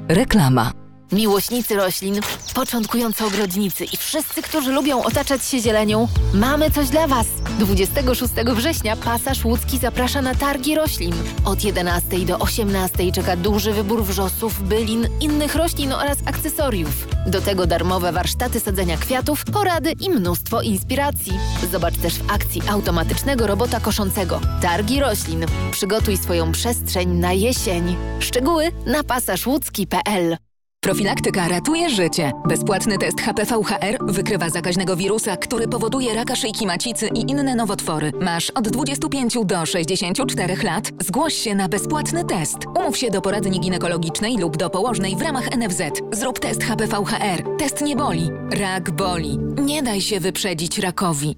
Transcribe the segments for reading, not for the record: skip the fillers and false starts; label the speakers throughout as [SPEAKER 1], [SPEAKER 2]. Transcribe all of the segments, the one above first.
[SPEAKER 1] Reklama.
[SPEAKER 2] Miłośnicy roślin, początkujący ogrodnicy i wszyscy, którzy lubią otaczać się zielenią, mamy coś dla Was. 26 września Pasaż Łódzki zaprasza na targi roślin. Od 11 do 18 czeka duży wybór wrzosów, bylin, innych roślin oraz akcesoriów. Do tego darmowe warsztaty sadzenia kwiatów, porady i mnóstwo inspiracji. Zobacz też w akcji automatycznego robota koszącego. Targi roślin. Przygotuj swoją przestrzeń na jesień. Szczegóły na pasażłódzki.pl.
[SPEAKER 1] Profilaktyka ratuje życie. Bezpłatny test HPV-HR wykrywa zakaźnego wirusa, który powoduje raka szyjki macicy i inne nowotwory. Masz od 25 do 64 lat. Zgłoś się na bezpłatny test. Umów się do poradni ginekologicznej lub do położnej w ramach NFZ. Zrób test HPV-HR. Test nie boli. Rak boli. Nie daj się wyprzedzić rakowi.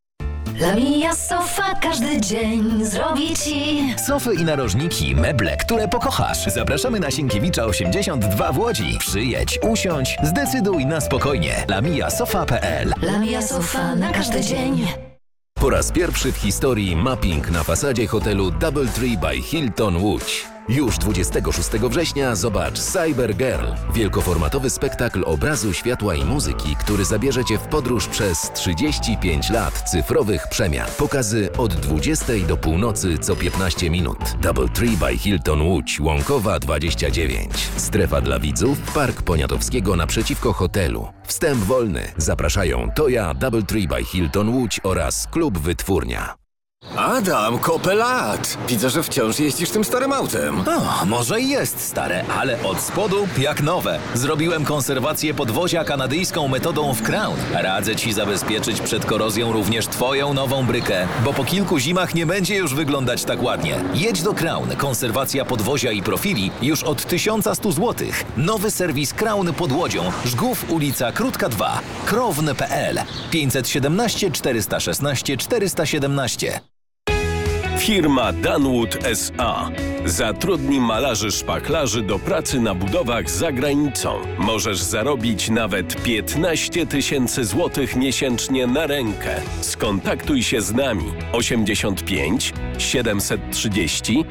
[SPEAKER 3] Lamia Sofa każdy dzień zrobi Ci
[SPEAKER 4] sofy i narożniki, meble, które pokochasz. Zapraszamy na Sienkiewicza 82 w Łodzi. Przyjedź, usiądź, zdecyduj na spokojnie. lamiasofa.pl.
[SPEAKER 3] Lamia Sofa na każdy dzień.
[SPEAKER 5] Po raz pierwszy w historii mapping na fasadzie hotelu DoubleTree by Hilton Łódź. Już 26 września zobacz Cyber Girl, wielkoformatowy spektakl obrazu, światła i muzyki, który zabierze Cię w podróż przez 35 lat cyfrowych przemian. Pokazy od 20 do północy co 15 minut. DoubleTree by Hilton Łódź, Łąkowa 29. Strefa dla widzów, Park Poniatowskiego naprzeciwko hotelu. Wstęp wolny. Zapraszają Toja, DoubleTree by Hilton Łódź oraz Klub Wytwórnia.
[SPEAKER 6] Adam, kopę lat! Widzę, że wciąż jeździsz tym starym autem.
[SPEAKER 4] O, może i jest stare, ale od spodu jak nowe. Zrobiłem konserwację podwozia kanadyjską metodą w Crown. Radzę Ci zabezpieczyć przed korozją również Twoją nową brykę, bo po kilku zimach nie będzie już wyglądać tak ładnie. Jedź do Crown. Konserwacja podwozia i profili już od 1100 zł. Nowy serwis Crown pod Łodzią. Żgów, ulica Krótka 2. Krown.pl 517 416 417.
[SPEAKER 7] Firma Danwood S.A. zatrudni malarzy szpachlarzy do pracy na budowach za granicą. Możesz zarobić nawet 15 000 złotych miesięcznie na rękę. Skontaktuj się z nami 85 730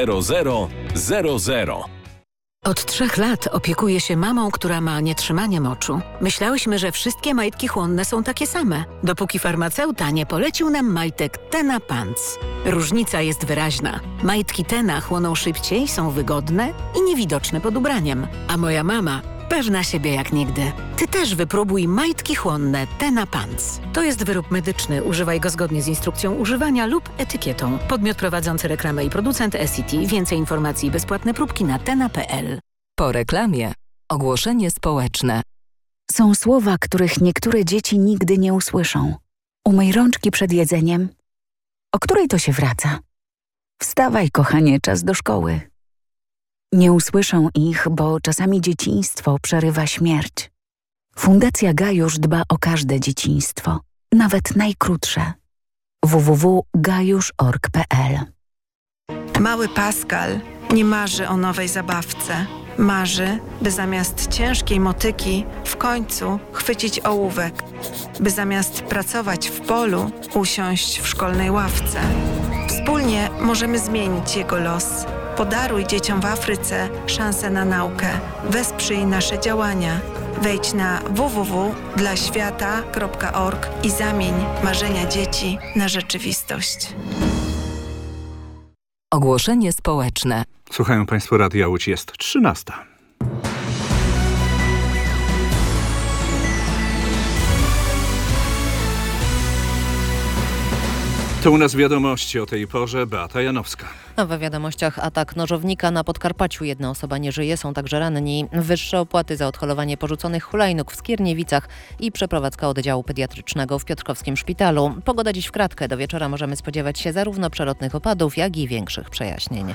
[SPEAKER 7] 0000.
[SPEAKER 8] Od 3 lat opiekuję się mamą, która ma nietrzymanie moczu. Myślałyśmy, że wszystkie majtki chłonne są takie same, dopóki farmaceuta nie polecił nam majtek Tena Pants. Różnica jest wyraźna. Majtki Tena chłoną szybciej, są wygodne i niewidoczne pod ubraniem. A moja mama pewna siebie jak nigdy. Ty też wypróbuj majtki chłonne Tena Pants. To jest wyrób medyczny. Używaj go zgodnie z instrukcją używania lub etykietą. Podmiot prowadzący reklamę i producent SCT. Więcej informacji i bezpłatne próbki na tena.pl.
[SPEAKER 1] Po reklamie ogłoszenie społeczne.
[SPEAKER 9] Są słowa, których niektóre dzieci nigdy nie usłyszą. Umyj rączki przed jedzeniem. O której to się wraca? Wstawaj, kochanie, czas do szkoły. Nie usłyszą ich, bo czasami dzieciństwo przerywa śmierć. Fundacja Gajusz dba o każde dzieciństwo, nawet najkrótsze. www.gajusz.org.pl.
[SPEAKER 10] Mały Pascal nie marzy o nowej zabawce. Marzy, by zamiast ciężkiej motyki w końcu chwycić ołówek, by zamiast pracować w polu usiąść w szkolnej ławce. Wspólnie możemy zmienić jego los. Podaruj dzieciom w Afryce szansę na naukę. Wesprzyj nasze działania. Wejdź na www.dlaświata.org i zamień marzenia dzieci na rzeczywistość.
[SPEAKER 1] Ogłoszenie społeczne.
[SPEAKER 11] Słuchają Państwo Radia Łódź, jest 13. To u nas wiadomości o tej porze. Beata Janowska.
[SPEAKER 12] We wiadomościach atak nożownika na Podkarpaciu. 1 osoba nie żyje, są także ranni. Wyższe opłaty za odholowanie porzuconych hulajnóg w Skierniewicach i przeprowadzka oddziału pediatrycznego w Piotrkowskim Szpitalu. Pogoda dziś w kratkę. Do wieczora możemy spodziewać się zarówno przelotnych opadów, jak i większych przejaśnień.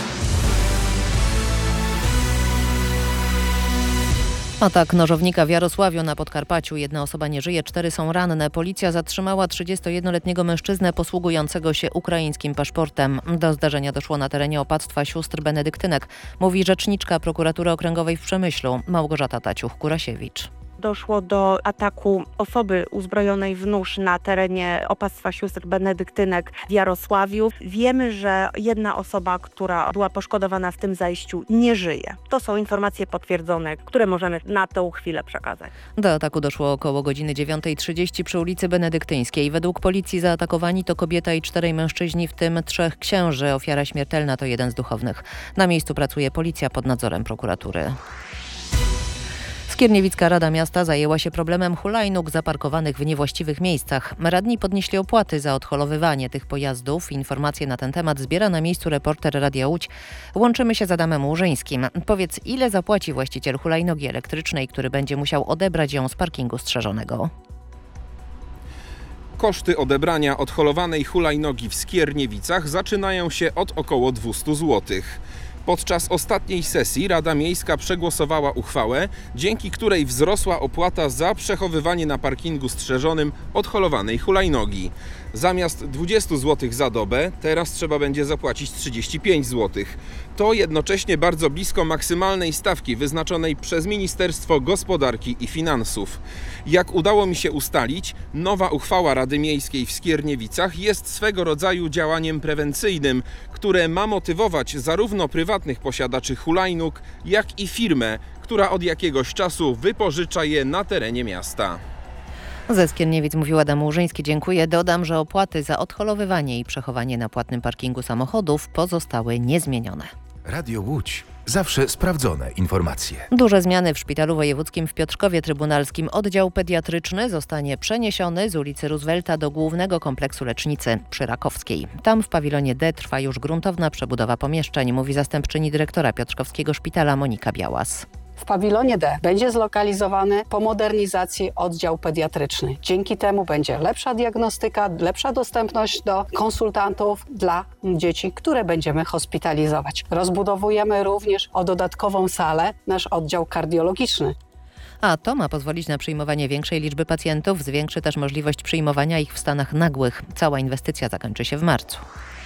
[SPEAKER 12] Atak nożownika w Jarosławiu na Podkarpaciu. 1 osoba nie żyje, 4 są ranne. Policja zatrzymała 31-letniego mężczyznę posługującego się ukraińskim paszportem. Do zdarzenia doszło na terenie opactwa sióstr benedyktynek, mówi rzeczniczka prokuratury okręgowej w Przemyślu, Małgorzata Taciuch-Kurasiewicz.
[SPEAKER 13] Doszło do ataku osoby uzbrojonej w nóż na terenie opactwa sióstr benedyktynek w Jarosławiu. Wiemy, że jedna osoba, która była poszkodowana w tym zajściu, nie żyje. To są informacje potwierdzone, które możemy na tą chwilę przekazać.
[SPEAKER 12] Do ataku doszło około godziny 9:30 przy ulicy Benedyktyńskiej. Według policji zaatakowani to kobieta i 4 mężczyźni, w tym 3 księży. Ofiara śmiertelna to jeden z duchownych. Na miejscu pracuje policja pod nadzorem prokuratury. Skierniewicka Rada Miasta zajęła się problemem hulajnóg zaparkowanych w niewłaściwych miejscach. Radni podnieśli opłaty za odholowywanie tych pojazdów. Informacje na ten temat zbiera na miejscu reporter Radia Łódź. Łączymy się z Adamem Łużyńskim. Powiedz, ile zapłaci właściciel hulajnogi elektrycznej, który będzie musiał odebrać ją z parkingu strzeżonego?
[SPEAKER 14] Koszty odebrania odholowanej hulajnogi w Skierniewicach zaczynają się od około 200 zł. Podczas ostatniej sesji Rada Miejska przegłosowała uchwałę, dzięki której wzrosła opłata za przechowywanie na parkingu strzeżonym odholowanej hulajnogi. Zamiast 20 zł za dobę, teraz trzeba będzie zapłacić 35 zł. To jednocześnie bardzo blisko maksymalnej stawki wyznaczonej przez Ministerstwo Gospodarki i Finansów. Jak udało mi się ustalić, nowa uchwała Rady Miejskiej w Skierniewicach jest swego rodzaju działaniem prewencyjnym, które ma motywować zarówno prywatnych posiadaczy hulajnóg, jak i firmę, która od jakiegoś czasu wypożycza je na terenie miasta.
[SPEAKER 12] Ze Skierniewic mówił Adam Łużyński. Dziękuję. Dodam, że opłaty za odholowywanie i przechowanie na płatnym parkingu samochodów pozostały niezmienione.
[SPEAKER 15] Radio Łódź. Zawsze sprawdzone informacje.
[SPEAKER 12] Duże zmiany w Szpitalu Wojewódzkim w Piotrkowie Trybunalskim. Oddział pediatryczny zostanie przeniesiony z ulicy Roosevelta do głównego kompleksu lecznicy przy Rakowskiej. Tam w pawilonie D trwa już gruntowna przebudowa pomieszczeń, mówi zastępczyni dyrektora Piotrkowskiego Szpitala Monika Białas.
[SPEAKER 16] W pawilonie D będzie zlokalizowany po modernizacji oddział pediatryczny. Dzięki temu będzie lepsza diagnostyka, lepsza dostępność do konsultantów dla dzieci, które będziemy hospitalizować. Rozbudowujemy również o dodatkową salę nasz oddział kardiologiczny.
[SPEAKER 12] A to ma pozwolić na przyjmowanie większej liczby pacjentów, zwiększy też możliwość przyjmowania ich w stanach nagłych. Cała inwestycja zakończy się w marcu.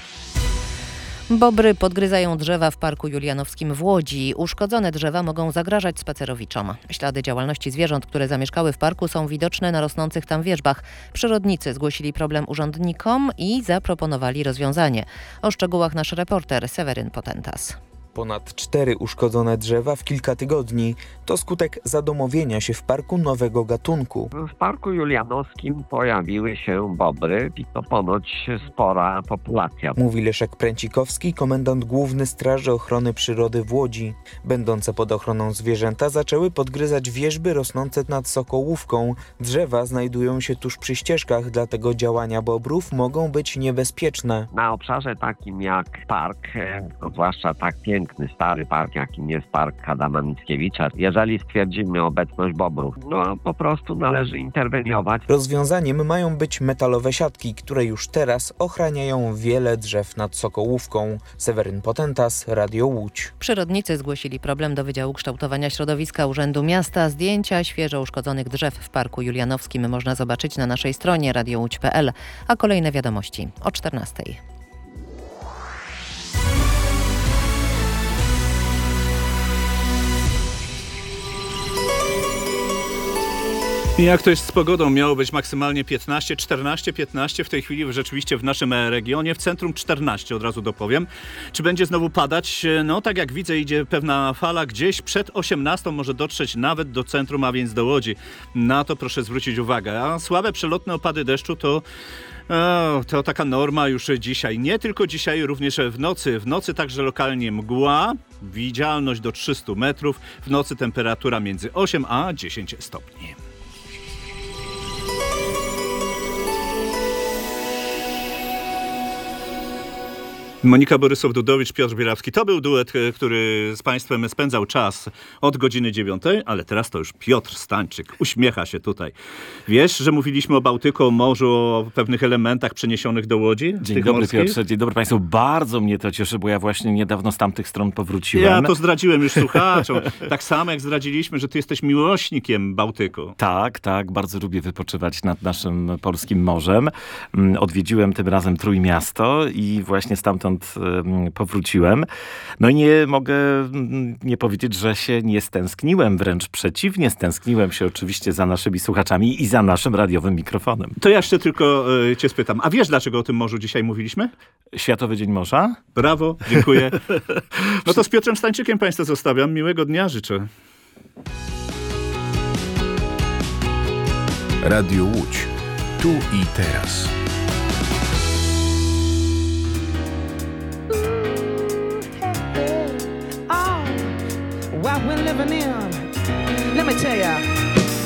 [SPEAKER 12] Bobry podgryzają drzewa w Parku Julianowskim w Łodzi. Uszkodzone drzewa mogą zagrażać spacerowiczom. Ślady działalności zwierząt, które zamieszkały w parku, są widoczne na rosnących tam wierzbach. Przyrodnicy zgłosili problem urzędnikom i zaproponowali rozwiązanie. O szczegółach nasz reporter Seweryn Potentas.
[SPEAKER 17] Ponad 4 uszkodzone drzewa w kilka tygodni to skutek zadomowienia się w parku nowego gatunku.
[SPEAKER 18] W Parku Julianowskim pojawiły się bobry i to ponoć spora populacja.
[SPEAKER 17] Mówi Leszek Pręcikowski, komendant główny Straży Ochrony Przyrody w Łodzi. Będące pod ochroną zwierzęta zaczęły podgryzać wierzby rosnące nad Sokołówką. Drzewa znajdują się tuż przy ścieżkach, dlatego działania bobrów mogą być niebezpieczne.
[SPEAKER 18] Na obszarze takim jak park, zwłaszcza tak piękny, stary park, jakim jest park Adama Mickiewicza, jeżeli stwierdzimy obecność bobrów, po prostu należy interweniować.
[SPEAKER 17] Rozwiązaniem mają być metalowe siatki, które już teraz ochraniają wiele drzew nad Sokołówką. Seweryn Potentas, Radio Łódź.
[SPEAKER 12] Przyrodnicy zgłosili problem do Wydziału Kształtowania Środowiska Urzędu Miasta. Zdjęcia świeżo uszkodzonych drzew w Parku Julianowskim można zobaczyć na naszej stronie radiołódź.pl, a kolejne wiadomości o 14:00.
[SPEAKER 11] I jak to jest z pogodą? Miało być maksymalnie 15, 14, 15. W tej chwili rzeczywiście w naszym regionie, w centrum 14, od razu dopowiem. Czy będzie znowu padać? No tak jak widzę, idzie pewna fala gdzieś przed 18 może dotrzeć nawet do centrum, a więc do Łodzi. Na to proszę zwrócić uwagę. A słabe przelotne opady deszczu to taka norma już dzisiaj. Nie tylko dzisiaj, również w nocy. W nocy także lokalnie mgła, widzialność do 300 metrów. W nocy temperatura między 8 a 10 stopni. Monika Borysow-Dudowicz, Piotr Bielawski. To był duet, który z Państwem spędzał czas od godziny 9, ale teraz to już Piotr Stańczyk. Uśmiecha się tutaj. Wiesz, że mówiliśmy o Bałtyku, o morzu, o pewnych elementach przeniesionych do Łodzi?
[SPEAKER 19] Dzień dobry, Piotrze. Dzień dobry Państwu. Bardzo mnie to cieszy, bo ja właśnie niedawno z tamtych stron powróciłem.
[SPEAKER 11] Ja to zdradziłem już słuchaczom. Tak samo jak zdradziliśmy, że ty jesteś miłośnikiem Bałtyku.
[SPEAKER 19] Tak. Bardzo lubię wypoczywać nad naszym polskim morzem. Odwiedziłem tym razem Trójmiasto i właśnie stamtąd skąd powróciłem. No i nie mogę nie powiedzieć, że się nie stęskniłem, wręcz przeciwnie, stęskniłem się oczywiście za naszymi słuchaczami i za naszym radiowym mikrofonem.
[SPEAKER 11] To ja jeszcze tylko cię spytam, a wiesz, dlaczego o tym morzu dzisiaj mówiliśmy?
[SPEAKER 19] Światowy Dzień Morza?
[SPEAKER 11] Brawo, dziękuję. No to z Piotrem Stańczykiem Państwa zostawiam. Miłego dnia życzę.
[SPEAKER 15] Radio Łódź. Tu i teraz.
[SPEAKER 20] What we're living in, let me tell ya.